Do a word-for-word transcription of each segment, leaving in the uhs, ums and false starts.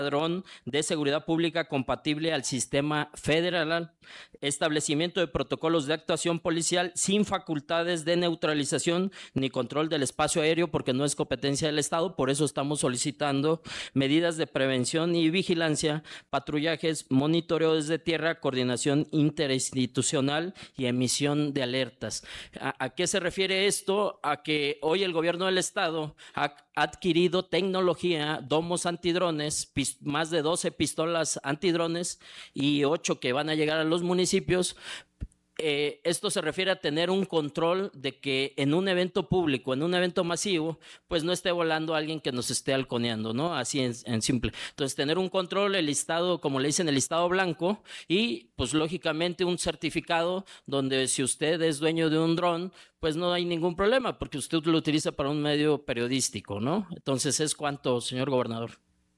dron de seguridad pública compatible al sistema federal, establecimiento de protocolos de actuación policial sin facultades de neutralización ni control del espacio aéreo, porque no es competencia del Estado. Por eso estamos solicitando medidas de prevención y vigilancia, patrullajes, monitoreo desde tierra, coordinación interinstitucional y emisión de alertas. ¿A, a qué se refiere esto? A que hoy el gobierno del Estado ha adquirido tecnología, domos antidrones, más de doce pistolas antidrones y ocho que van a llegar a los municipios. Eh, esto se refiere a tener un control de que en un evento público, en un evento masivo, pues no esté volando alguien que nos esté halconeando, ¿no? Así en, en simple. Entonces, tener un control, el listado, como le dicen, el listado blanco, y pues lógicamente un certificado donde si usted es dueño de un dron, pues no hay ningún problema, porque usted lo utiliza para un medio periodístico, ¿no? Entonces, es cuanto, señor gobernador.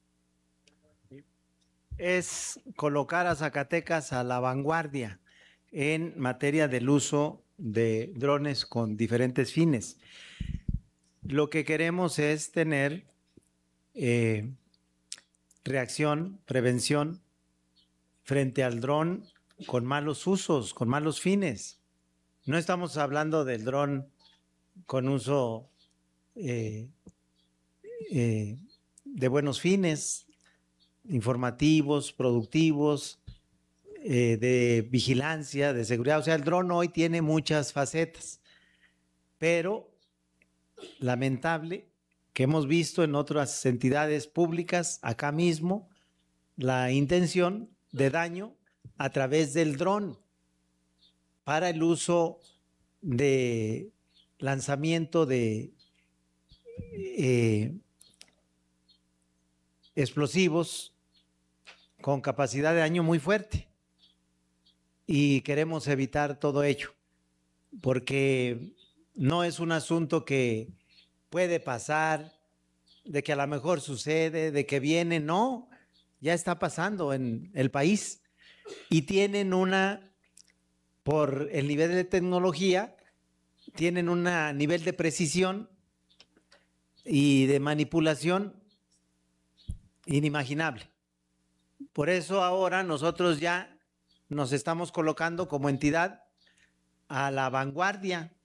Es colocar a Zacatecas a la vanguardia en materia del uso de drones con diferentes fines. Lo que queremos es tener eh, reacción, prevención frente al dron con malos usos, con malos fines. No estamos hablando del dron con uso eh, eh, de buenos fines, informativos, productivos, eh, de vigilancia, de seguridad. O sea, el dron hoy tiene muchas facetas, pero lamentable que hemos visto en otras entidades públicas, acá mismo, la intención de daño a través del dron para el uso de lanzamiento de eh, explosivos con capacidad de daño muy fuerte, y queremos evitar todo ello porque no es un asunto que puede pasar, de que a lo mejor sucede, de que viene, no, ya está pasando en el país, y tienen una, por el nivel de tecnología, tienen un nivel de precisión y de manipulación inimaginable. Por eso ahora nosotros ya nos estamos colocando como entidad a la vanguardia.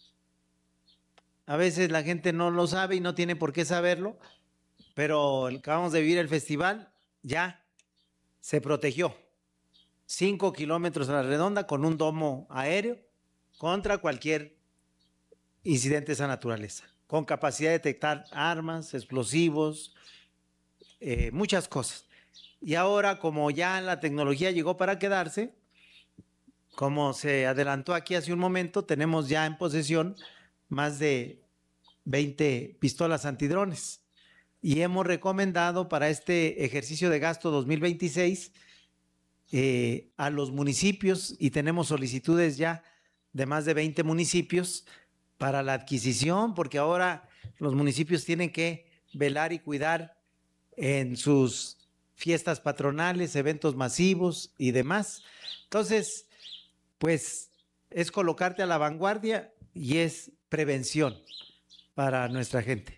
A veces la gente no lo sabe y no tiene por qué saberlo, pero acabamos de vivir el festival, ya se protegió. Cinco kilómetros a la redonda con un domo aéreo contra cualquier incidente de esa naturaleza, con capacidad de detectar armas, explosivos, eh, muchas cosas. Y ahora, como ya la tecnología llegó para quedarse, como se adelantó aquí hace un momento, tenemos ya en posesión más de veinte pistolas antidrones. Y hemos recomendado para este ejercicio de gasto dos mil veintiséis eh, a los municipios, y tenemos solicitudes ya de más de veinte municipios para la adquisición, porque ahora los municipios tienen que velar y cuidar en sus fiestas patronales, eventos masivos y demás. Entonces, pues es colocarte a la vanguardia y es prevención para nuestra gente.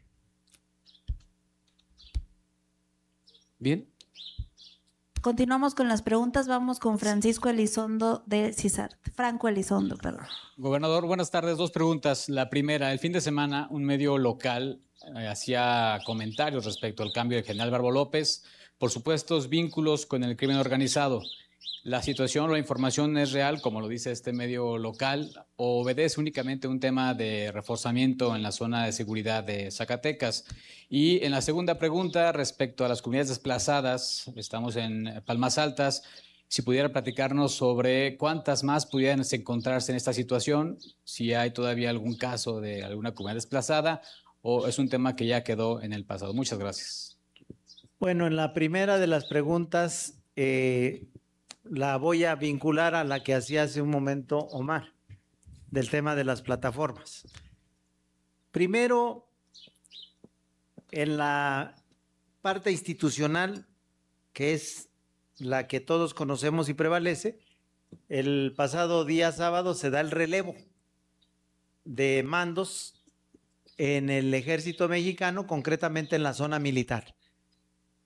Bien. Continuamos con las preguntas. Vamos con Francisco Elizondo de CISART. Franco Elizondo, perdón. Gobernador, buenas tardes. Dos preguntas. La primera, el fin de semana un medio local eh, hacía comentarios respecto al cambio de general Barbo López por supuestos vínculos con el crimen organizado. ¿La situación o la información es real, como lo dice este medio local, o obedece únicamente a un tema de reforzamiento en la zona de seguridad de Zacatecas? Y en la segunda pregunta, respecto a las comunidades desplazadas, estamos en Palmas Altas, si pudiera platicarnos sobre cuántas más pudieran encontrarse en esta situación, si hay todavía algún caso de alguna comunidad desplazada, o es un tema que ya quedó en el pasado. Muchas gracias. Bueno, en la primera de las preguntas, eh, la voy a vincular a la que hacía hace un momento Omar, del tema de las plataformas. Primero, en la parte institucional, que es la que todos conocemos y prevalece, el pasado día sábado se da el relevo de mandos en el ejército mexicano, concretamente en la zona militar.